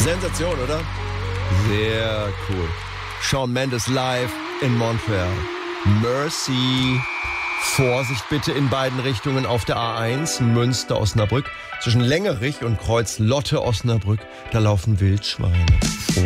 Sensation, oder? Sehr cool. Shawn Mendes live in Montreal. Mercy. Vorsicht bitte in beiden Richtungen auf der A1 Münster-Osnabrück. Zwischen Längerich und Kreuz Lotte-Osnabrück, da laufen Wildschweine.